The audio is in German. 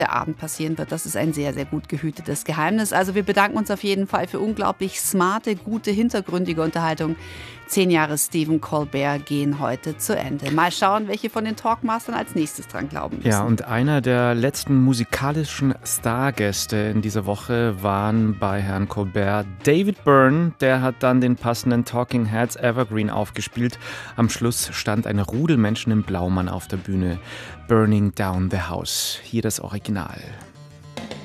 der Abend passieren wird. Das ist ein sehr, sehr gut gehütetes Geheimnis. Also wir bedanken uns auf jeden Fall für unglaublich smarte, gute, hintergründige Unterhaltung. 10 Jahre Stephen Colbert gehen heute zu Ende. Mal schauen, welche von den Talkmastern als nächstes dran glauben müssen. Ja, und einer der letzten musikalischen Stargäste in dieser Woche waren bei Herrn Colbert David Byrne. Der hat dann den passenden Talking Heads Evergreen aufgespielt. Am Schluss stand ein Rudel Menschen im Blaumann auf der Bühne. Burning Down the House. Hier das Original.